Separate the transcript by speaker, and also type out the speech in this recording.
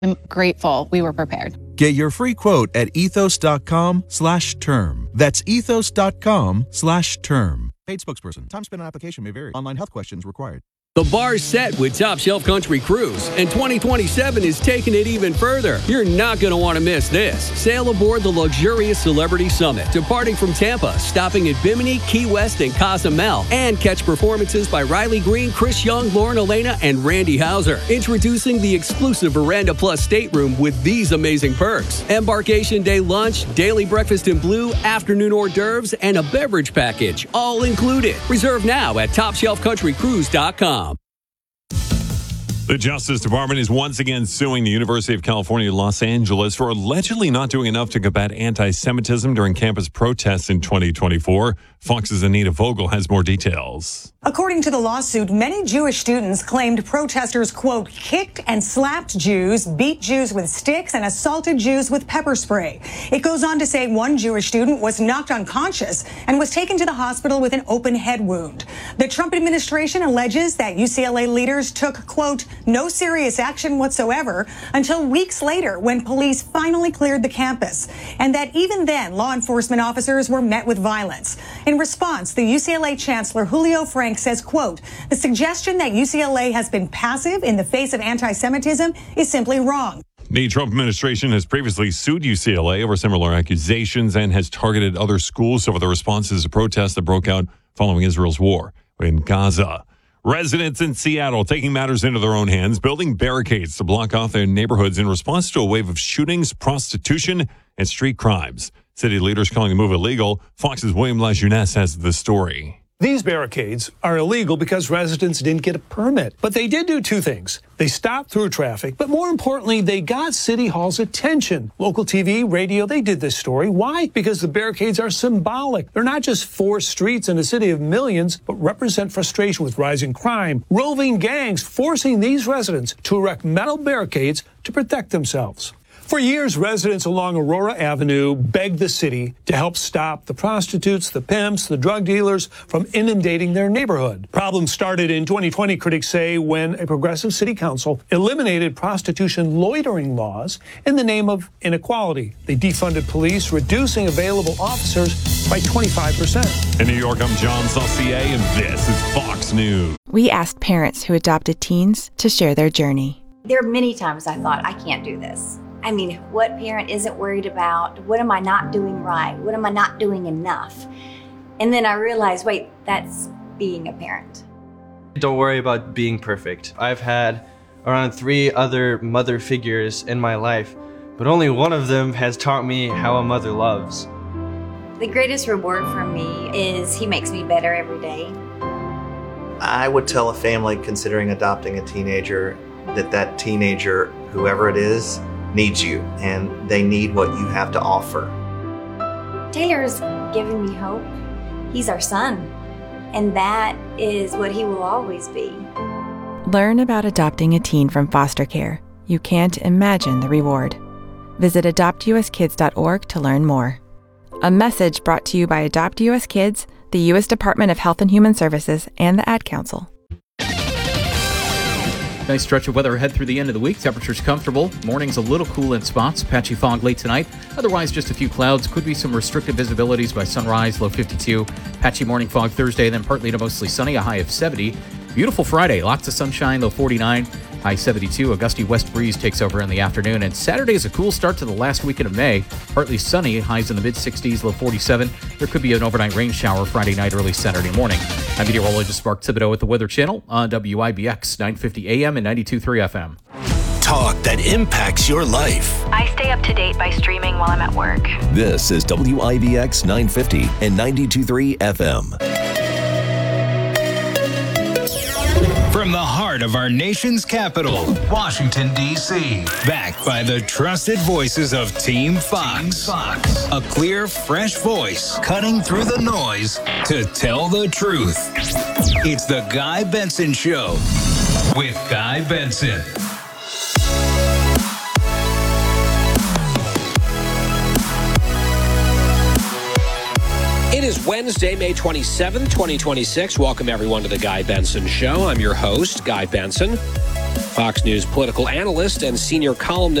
Speaker 1: I'm grateful we were prepared.
Speaker 2: Get your free quote at ethos.com/term. That's ethos.com/term. Paid spokesperson. Time spent on application may vary. Online health questions required.
Speaker 3: The bar's set with Top Shelf Country Cruise, and 2027 is taking it even further. You're not going to want to miss this. Sail aboard the luxurious Celebrity Summit, departing from Tampa, stopping at Bimini, Key West, and Cozumel, and catch performances by Riley Green, Chris Young, Lauren Elena, and Randy Houser. Introducing the exclusive Veranda Plus stateroom with these amazing perks: embarkation day lunch, daily breakfast in blue, afternoon hors d'oeuvres, and a beverage package, all included. Reserve now at TopShelfCountryCruise.com.
Speaker 4: The Justice Department is once again suing the University of California, Los Angeles for allegedly not doing enough to combat anti-Semitism during campus protests in 2024. Fox's Anita Vogel has more details.
Speaker 5: According to the lawsuit, many Jewish students claimed protesters, quote, kicked and slapped Jews, beat Jews with sticks, and assaulted Jews with pepper spray. It goes on to say one Jewish student was knocked unconscious and was taken to the hospital with an open head wound. The Trump administration alleges that UCLA leaders took, quote, no serious action whatsoever until weeks later when police finally cleared the campus, and that even then law enforcement officers were met with violence. In response, the UCLA Chancellor Julio Frank says, quote, the suggestion that UCLA has been passive in the face of anti-Semitism is simply wrong.
Speaker 4: The Trump administration has previously sued UCLA over similar accusations and has targeted other schools over the responses to protests that broke out following Israel's war in Gaza. Residents in Seattle taking matters into their own hands, building barricades to block off their neighborhoods in response to a wave of shootings, prostitution, and street crimes. City leaders calling the move illegal. Fox's William Lajeunesse has the story.
Speaker 6: These barricades are illegal because residents didn't get a permit. But they did do two things. They stopped through traffic, but more importantly, they got City Hall's attention. Local TV, radio, they did this story. Why? Because the barricades are symbolic. They're not just four streets in a city of millions, but represent frustration with rising crime, roving gangs forcing these residents to erect metal barricades to protect themselves. For years, residents along Aurora Avenue begged the city to help stop the prostitutes, the pimps, the drug dealers from inundating their neighborhood. Problems started in 2020, critics say, when a progressive city council eliminated prostitution loitering laws in the name of inequality. They defunded police, reducing available officers by 25%.
Speaker 4: In New York, I'm John Saucier, and this is Fox News.
Speaker 7: We asked parents who adopted teens to share their journey.
Speaker 8: There are many times I thought, I can't do this. I mean, what parent isn't worried about, what am I not doing right? What am I not doing enough? And then I realized, wait, that's being a parent.
Speaker 9: Don't worry about being perfect. I've had around 3 other mother figures in my life, but only one of them has taught me how a mother loves.
Speaker 8: The greatest reward for me is he makes me better every day.
Speaker 10: I would tell a family considering adopting a teenager that teenager, whoever it is, needs you, and they need what you have to offer.
Speaker 8: Taylor's given me hope. He's our son, and that is what he will always be.
Speaker 7: Learn about adopting a teen from foster care. You can't imagine the reward. Visit adoptuskids.org to learn more. A message brought to you by Adopt US Kids, the U.S. Department of Health and Human Services, and the Ad Council.
Speaker 11: Nice stretch of weather ahead through the end of the week. Temperatures comfortable. Morning's a little cool in spots. Patchy fog late tonight. Otherwise, just a few clouds. Could be some restricted visibilities by sunrise. Low 52. Patchy morning fog Thursday, then partly to mostly sunny. A high of 70. Beautiful Friday. Lots of sunshine. Low 49. High 72. A gusty west breeze takes over in the afternoon. And Saturday is a cool start to the last weekend of May. Partly sunny. Highs in the mid-60s. Low 47. There could be an overnight rain shower Friday night, early Saturday morning. I'm meteorologist Mark Thibodeau at the Weather Channel on WIBX 950 AM and 92.3 FM.
Speaker 12: Talk that impacts your life.
Speaker 13: I stay up to date by streaming while I'm at work.
Speaker 12: This is WIBX 950 and 92.3 FM.
Speaker 14: From the heart of our nation's capital, Washington, D.C. Backed by the trusted voices of Team Fox. A clear, fresh voice cutting through the noise to tell the truth. It's the Guy Benson Show with Guy Benson.
Speaker 15: It is is Wednesday, May 27th, 2026. Welcome, everyone, to The Guy Benson Show. I'm your host, Guy Benson, Fox News political analyst and senior columnist